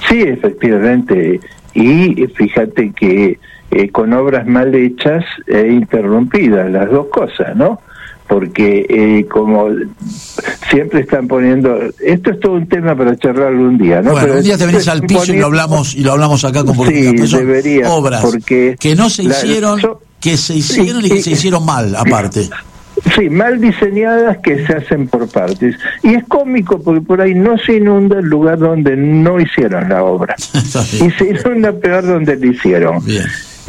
Sí, efectivamente. Y fíjate que con obras mal hechas e interrumpidas, las dos cosas, ¿no? Porque como siempre están poniendo, esto es todo un tema para charlar algún día, ¿no? Bueno, pero un día te venís al piso y lo hablamos acá con sí, debería, obras porque que no se hicieron, que se hicieron y que se hicieron mal, aparte. Sí, mal diseñadas que se hacen por partes. Y es cómico porque por ahí no se inunda el lugar donde no hicieron la obra. Y se inunda peor donde la hicieron. Bien.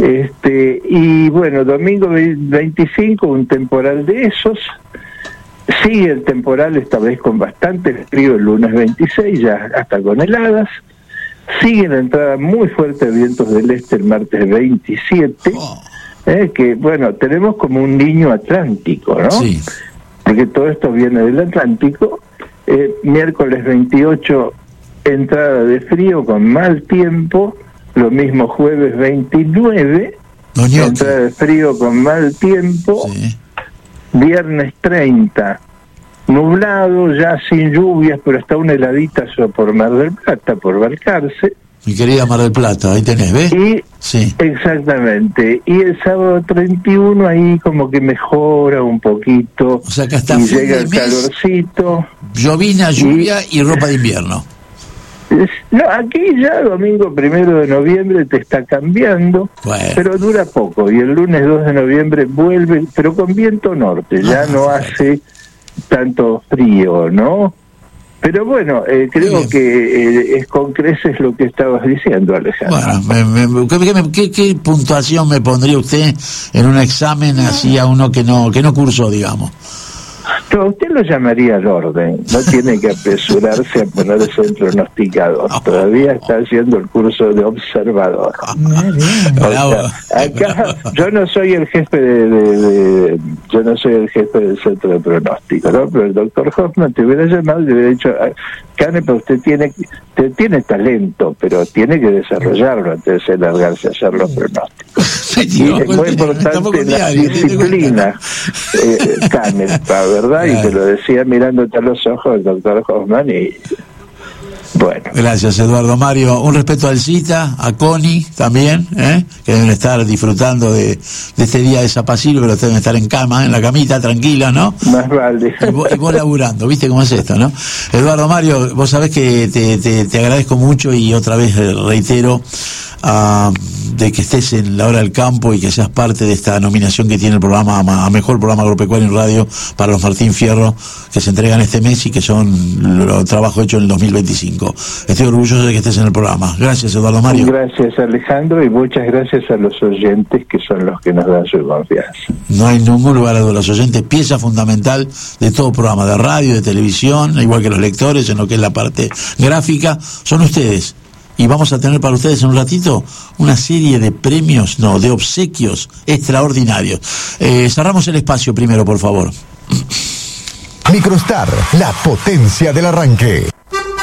Y bueno, domingo 25, un temporal de esos. Sigue el temporal, esta vez con bastante frío, el lunes 26, ya hasta con heladas. Sigue la entrada muy fuerte de vientos del este el martes 27. Que bueno, tenemos como un niño atlántico, ¿no? Sí. Porque todo esto viene del Atlántico. Miércoles 28, entrada de frío con mal tiempo. Lo mismo jueves 29, entrada de frío con mal tiempo. Sí. Viernes 30, nublado, ya sin lluvias, pero está una heladita por Mar del Plata, por Balcarce. Mi querida Mar del Plata, ahí tenés, ¿ves? Y, sí. Exactamente. Y el sábado 31 ahí como que mejora un poquito. O sea que hasta y fin llega de el mes, calorcito. llovina, lluvia y ropa de invierno. No, aquí ya domingo 1 de noviembre te está cambiando, pero dura poco. Y el lunes 2 de noviembre vuelve, pero con viento norte. Ya no hace tanto frío, ¿no? Pero bueno, creo que es con creces lo que estabas diciendo, Alejandro. Bueno, ¿qué puntuación me pondría usted en un examen así a uno que no cursó, digamos? No, usted lo llamaría al orden, no tiene que apresurarse a ponerse en pronosticador, todavía está haciendo el curso de observador. Acá yo no soy el jefe yo no soy el jefe del centro de pronóstico, ¿no? Pero el doctor Hoffman te hubiera llamado y le hubiera dicho, Canepa, usted tiene talento, pero tiene que desarrollarlo antes de largarse a hacer los pronósticos. Y es muy importante la disciplina, Canepa, ¿verdad? Y te lo decía mirándote a los ojos el doctor Hoffman y bueno. Gracias, Eduardo Mario. Un respeto al Cita, a Connie también, que deben estar disfrutando de este día desapacible, pero deben estar en cama, en la camita, tranquila, ¿no? Más vale. Y vos laburando, ¿viste cómo es esto, no? Eduardo Mario, vos sabés que te agradezco mucho y otra vez reitero de que estés en la hora del campo y que seas parte de esta nominación que tiene el programa a Mejor Programa Agropecuario en Radio para los Martín Fierro, que se entregan este mes y que son los trabajos hechos en el 2025. Estoy orgulloso de que estés en el programa. Gracias, Eduardo Mario. Gracias, Alejandro, y muchas gracias a los oyentes que son los que nos dan su confianza. No hay ningún lugar a dudas. Los oyentes, pieza fundamental de todo programa de radio, de televisión, igual que los lectores en lo que es la parte gráfica, son ustedes. Y vamos a tener para ustedes en un ratito una serie de premios, de obsequios extraordinarios. Cerramos el espacio primero, por favor. Microstar, la potencia del arranque.